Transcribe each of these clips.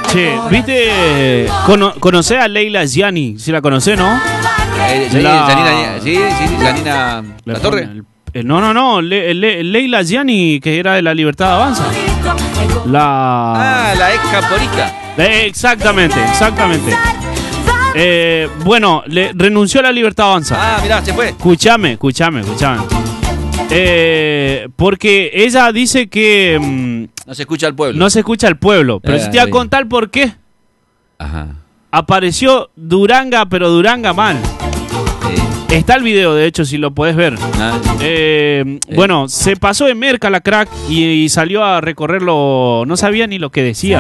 Che, ¿viste? Conocé a Leila Gianni, si la conocé, ¿no? Janina La Torre. No, Leila Gianni, que era de La Libertad Avanza. La ex camporista. Exactamente. Bueno, renunció a La Libertad Avanza. Mirá, se fue. Escúchame. Porque ella dice que no se escucha al pueblo. No se escucha al pueblo. Pero si te voy a contar por qué. Ajá. Apareció Duranga, pero Duranga mal. Está el video, de hecho, si lo podés ver. Bueno, se pasó de merca la crack y salió a recorrerlo. No sabía ni lo que decía.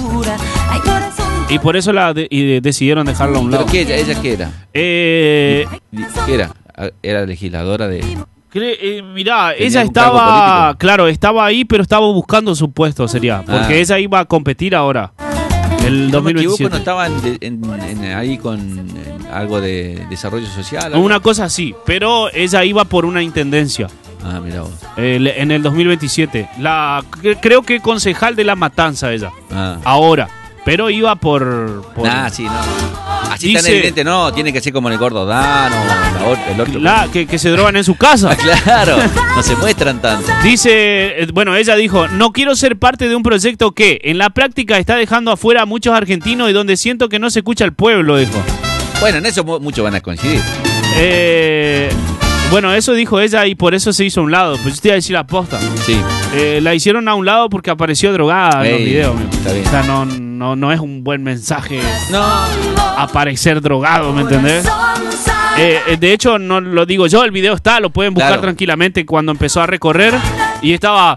Y por eso decidieron dejarlo a un lado. ¿Pero ella qué era? ¿Qué era? Era legisladora de... Mirá, ella estaba... Claro, estaba ahí, pero estaba buscando su puesto, sería. Porque ella iba a competir ahora. El 2027. No me equivoco, no estaban ahí con algo de desarrollo social. ¿Algo? Una cosa así, pero ella iba por una intendencia. Mirá vos. En el 2027. Creo que concejal de La Matanza ella. Ahora. Pero iba por... sí, no. Así tan evidente, no. Tiene que ser como en el Gordo Dano, el otro. Que se drogan en su casa. Claro, no se muestran tanto. Dice, bueno, ella dijo, no quiero ser parte de un proyecto que en la práctica está dejando afuera a muchos argentinos y donde siento que no se escucha al pueblo, dijo. Bueno, en eso muchos van a coincidir. Bueno, eso dijo ella y por eso se hizo a un lado. Pues yo te iba a decir la posta. Sí. La hicieron a un lado porque apareció drogada en los videos. Está bien. O sea, no es un buen mensaje aparecer drogado, ¿me entendés? De hecho, no lo digo yo, el video está, lo pueden buscar tranquilamente cuando empezó a recorrer y estaba...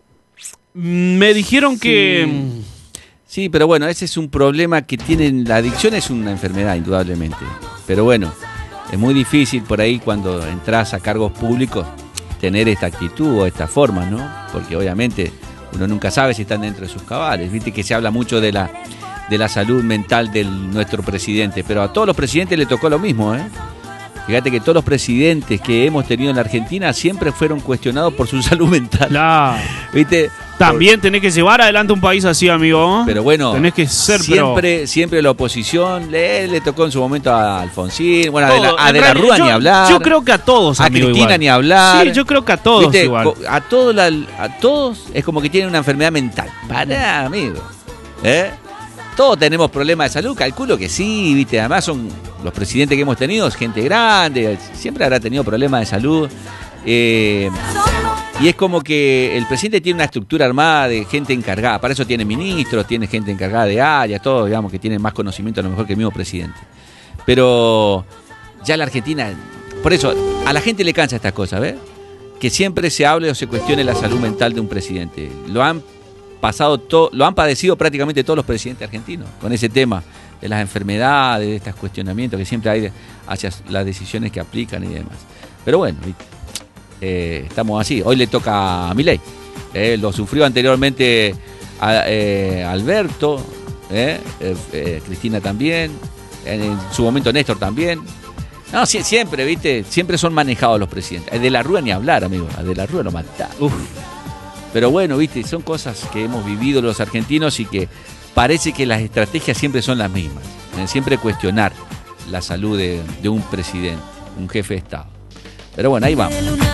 Me dijeron que... Sí, pero bueno, ese es un problema que tienen... La adicción es una enfermedad, indudablemente. Pero bueno, es muy difícil por ahí cuando entras a cargos públicos tener esta actitud o esta forma, ¿no? Porque obviamente uno nunca sabe si están dentro de sus cabales. Viste que se habla mucho de la salud mental de nuestro presidente, pero a todos los presidentes le tocó lo mismo, ¿eh? Fíjate que todos los presidentes que hemos tenido en la Argentina siempre fueron cuestionados por su salud mental. Claro. ¿Viste? También tenés que llevar adelante un país así, amigo. Pero bueno, tenés que ser siempre la oposición le tocó en su momento a Alfonsín, bueno, a De la Rúa ni hablar. Yo creo que a todos, amigo, a Cristina igual. Ni hablar. Sí, yo creo que a todos. ¿Viste? Igual. A todos es como que tienen una enfermedad mental. Pará, amigo. Todos tenemos problemas de salud, calculo que sí, ¿viste? Además son los presidentes que hemos tenido, gente grande, siempre habrá tenido problemas de salud. Y es como que el presidente tiene una estructura armada de gente encargada. Para eso tiene ministros, tiene gente encargada de áreas, todo, digamos, que tienen más conocimiento a lo mejor que el mismo presidente. Pero ya la Argentina, por eso, a la gente le cansa estas cosas, ¿ves? Que siempre se hable o se cuestione la salud mental de un presidente. Lo han padecido prácticamente todos los presidentes argentinos, con ese tema de las enfermedades, de estos cuestionamientos que siempre hay hacia las decisiones que aplican y demás. Pero bueno, estamos así. Hoy le toca a Milei. Lo sufrió anteriormente Alberto, Cristina también, en su momento Néstor también. No, siempre, ¿viste? Siempre son manejados los presidentes. De la Rúa ni hablar, amigo. De la Rúa lo mataron. Pero bueno, ¿viste? Son cosas que hemos vivido los argentinos y que parece que las estrategias siempre son las mismas. Siempre cuestionar la salud de un presidente, un jefe de Estado. Pero bueno, ahí vamos.